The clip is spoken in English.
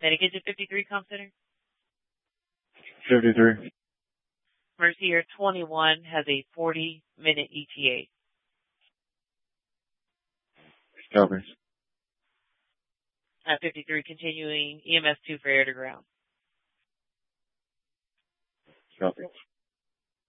Medicare 53 Com Center. 53. Mercier 21 has a 40-minute ETA. Copy. 53 continuing EMS 2 for air to ground. Copy.